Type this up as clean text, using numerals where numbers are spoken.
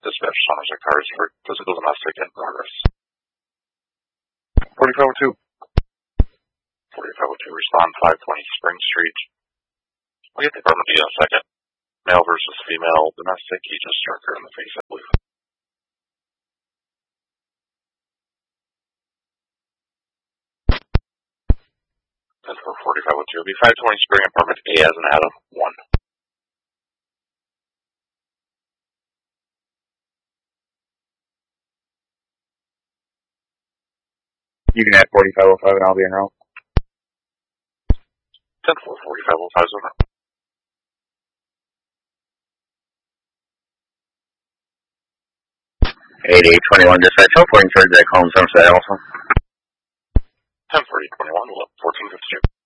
Dispatch Somerset cars for physical domestic in progress. 4502. 4502, respond 520 Spring Street. I'll get the department in a second. Male versus female domestic. He just struck her in the face, I believe. That's for 4502. It'll be 520 Spring apartment A as in Adam 1. You can add 4505 and I'll be en route. 10-4, 4505 is over. (8821) dispatch, 04 in charge of that column, Somerset Alpha. 10-4, 821, 1452.